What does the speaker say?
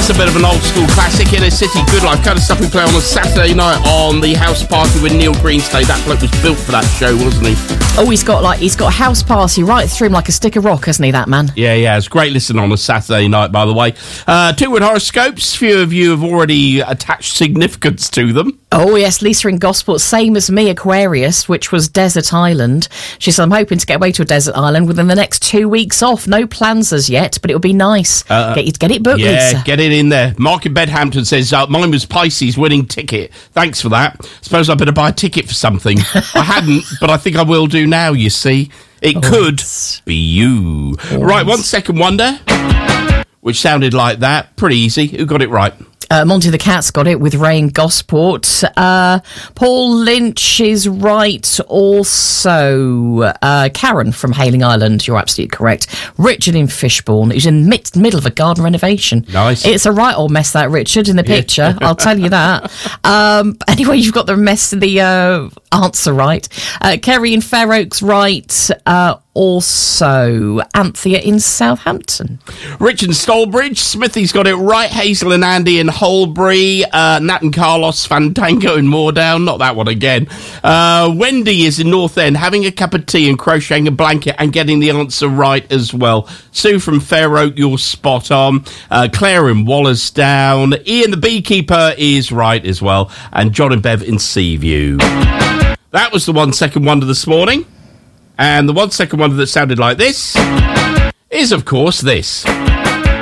That's a bit of an old school classic. Inner City, Good Life, kind of stuff we play on a Saturday night on the house party with Neil Greenstay. That bloke was built for that show, wasn't he? Oh, he's got a house party right through him like a stick of rock, hasn't he, that man? Yeah, it's great listening on a Saturday night, by the way. 2 Word horoscopes. Few of you have already attached significance to them. Oh, yes, Lisa in Gosport, same as me, Aquarius, which was Desert Island. She said, I'm hoping to get away to a desert island within the next 2 weeks off. No plans as yet, but it would be nice. Get it booked, yeah, Lisa. Get it in there. Mark in Bedhampton says, mine was Pisces winning ticket. Thanks for that. Suppose I better buy a ticket for something. I hadn't, but I think I will do now, you see. It could be you. Right, 1 second wonder, which sounded like that. Pretty easy. Who got it right? Monty the Cat's got it with Ray in Gosport. Paul Lynch is right also. Karen from Hailing Island, you're absolutely correct. Richard in Fishbourne, who's in middle of a garden renovation. Nice. It's a right old mess, that, Richard, in the picture. I'll tell you that. Anyway, you've got the answer right. Kerry in Fair Oaks right. Also, Anthea in Southampton. Rich in Stolbridge. Smithy's got it right. Hazel and Andy in Holbury. Nat and Carlos Fandango in Moordown. Not that one again. Wendy is in North End, having a cup of tea and crocheting a blanket and getting the answer right as well. Sue from Fair Oak, you're spot on. Claire in Wallersdown. Ian the Beekeeper is right as well. And John and Bev in Seaview. That was the 1 second wonder this morning. And the 1 second wonder that sounded like this is, of course, this.